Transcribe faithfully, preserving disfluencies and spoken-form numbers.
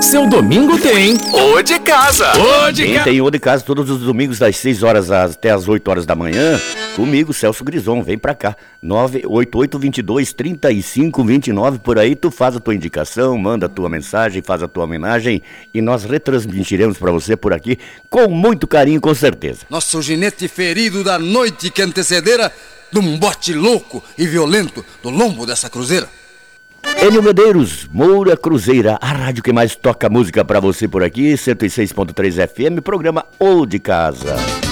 seu domingo tem O de Casa. O de Quem Casa. tem O de Casa todos os domingos das seis horas até as oito horas da manhã, comigo, Celso Grison, vem pra cá. nove oito oito, dois dois, três cinco, dois nove, por aí tu faz a tua indicação, manda a tua mensagem, faz a tua homenagem e nós retransmitiremos pra você por aqui com muito carinho, com certeza. Nosso ginete ferido da noite que antecedera de um bote louco e violento do lombo dessa cruzeira. Enio Medeiros, Moura Cruzeira, a rádio que mais toca música pra você por aqui, cento e seis ponto três F M, programa O de Casa.